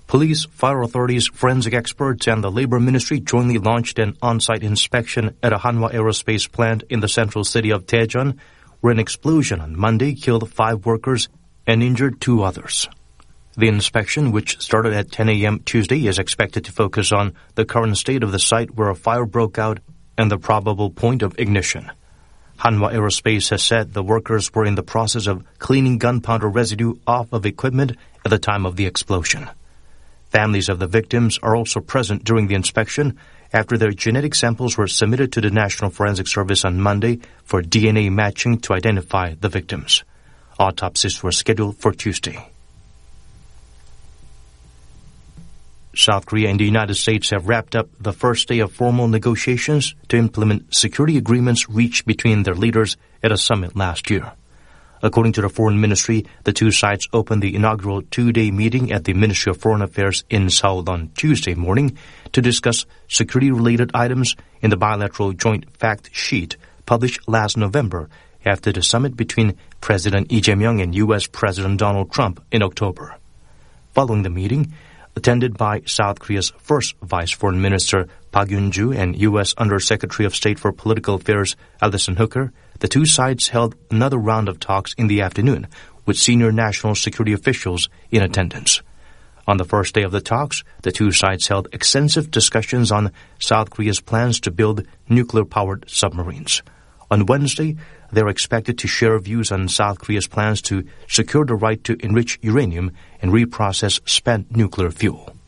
Police, fire authorities, forensic experts, and the Labor Ministry jointly launched an on-site inspection at a Hanwha Aerospace plant in the central city of Daejeon, where an explosion on Monday killed 5 workers and injured 2 others. The inspection, which started at 10 a.m. Tuesday, is expected to focus on the current state of the site where a fire broke out and the probable point of ignition. Hanwha Aerospace has said the workers were in the process of cleaning gunpowder residue off of equipment at the time of the explosion. Families of the victims are also present during the inspection after their genetic samples were submitted to the National Forensic Service on Monday for DNA matching to identify the victims. Autopsies were scheduled for Tuesday. South Korea and the United States have wrapped up the first day of formal negotiations to implement security agreements reached between their leaders at a summit last year. According to the Foreign Ministry, the 2 sides opened the inaugural 2-day meeting at the Ministry of Foreign Affairs in Seoul on Tuesday morning to discuss security-related items in the bilateral joint fact sheet published last November after the summit between President Lee Jae-myung and U.S. President Donald Trump in October. Following the meeting, attended by South Korea's first Vice Foreign Minister Park Yoon-joo and U.S. Undersecretary of State for Political Affairs Alison Hooker, the 2 sides held another round of talks in the afternoon with senior national security officials in attendance. On the first day of the talks, the 2 sides held extensive discussions on South Korea's plans to build nuclear-powered submarines. On Wednesday, they are expected to share views on South Korea's plans to secure the right to enrich uranium and reprocess spent nuclear fuel.